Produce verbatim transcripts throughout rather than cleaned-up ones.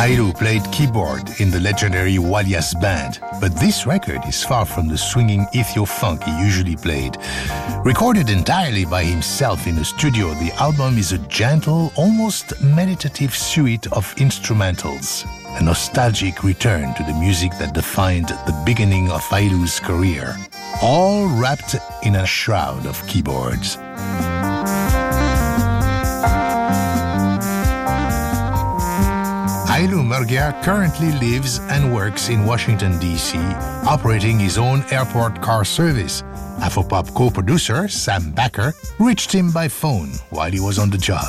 Hailu played keyboard in the legendary Walias band, but this record is far from the swinging ethio-funk he usually played. Recorded entirely by himself in the studio, the album is a gentle, almost meditative suite of instrumentals, a nostalgic return to the music that defined the beginning of Hailu's career, all wrapped in a shroud of keyboards. Hailu Mergia currently lives and works in Washington, D C, operating his own airport car service. Afropop co-producer Sam Backer reached him by phone while he was on the job.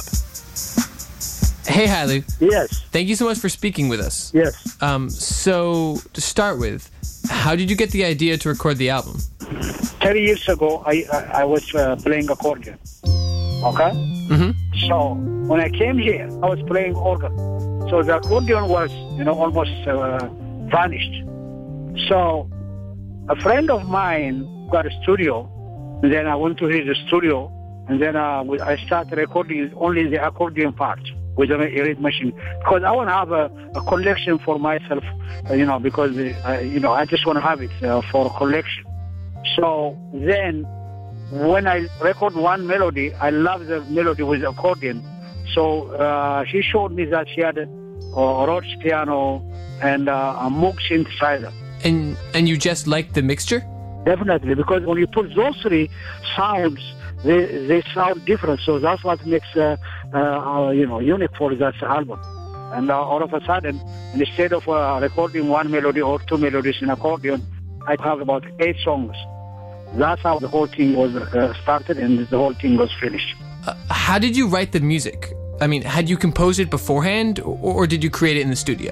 Hey, Hailu. Yes. Thank you so much for speaking with us. Yes. Um, so, to start with, how did you get the idea to record the album? thirty years ago, I I, I was uh, playing accordion. Okay? Mm-hmm. So, when I came here, I was playing organ. So the accordion was, you know, almost uh, vanished. So a friend of mine got a studio, and then I went to his studio, and then uh, I started recording only the accordion part with a reed machine, because I want to have a, a collection for myself, uh, you know, because, uh, you know, I just want to have it uh, for collection. So then when I record one melody, I love the melody with accordion. So uh, she showed me that she had a, a Rhodes piano and uh, a Moog synthesizer. And and you just like the mixture? Definitely, because when you put those three sounds, they they sound different. So that's what makes uh, uh, you know unique for that album. And uh, all of a sudden, instead of uh, recording one melody or two melodies in accordion, I have about eight songs. That's how the whole thing was uh, started, and the whole thing was finished. Uh, how did you write the music? I mean, had you composed it beforehand, or, or did you create it in the studio?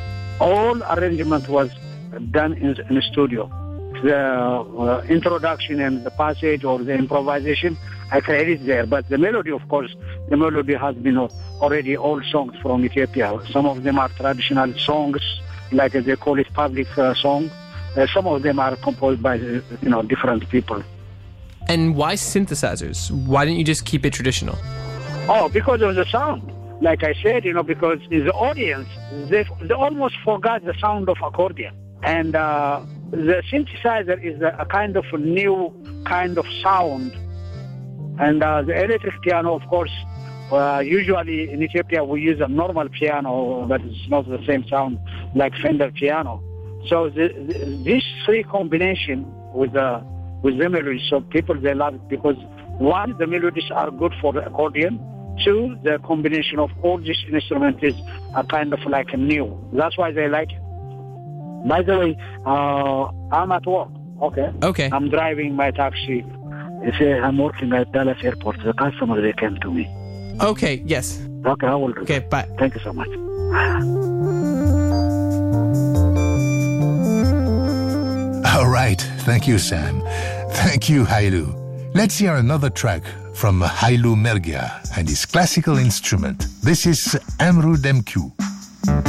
All arrangement was done in, in the studio. The uh, introduction and the passage or the improvisation, I created there. But the melody, of course, the melody has been already old songs from Ethiopia. Some of them are traditional songs, like they call it public uh, song. Uh, some of them are composed by, you know, different people. And why synthesizers? Why didn't you just keep it traditional? Oh, because of the sound. Like I said, you know, because in the audience, they, they almost forgot the sound of accordion. And uh, the synthesizer is a, a kind of a new kind of sound. And uh, the electric piano, of course, uh, usually in Ethiopia we use a normal piano, but it's not the same sound like Fender piano. So the, the, these three combination with the with the melodies, so people, they love it because, one, the melodies are good for the accordion. Two, the combination of all these instruments is a kind of like a new. That's why they like it. By the way, uh, I'm at work. Okay. Okay. I'm driving my taxi. If I'm working at Dallas Airport, the customer, they came to me. Okay, yes. Okay, I will do Okay, that. bye. Thank you so much. All right, thank you, Sam. Thank you, Hailu. Let's hear another track from Hailu Mergia and his classical instrument. This is Emru Demku.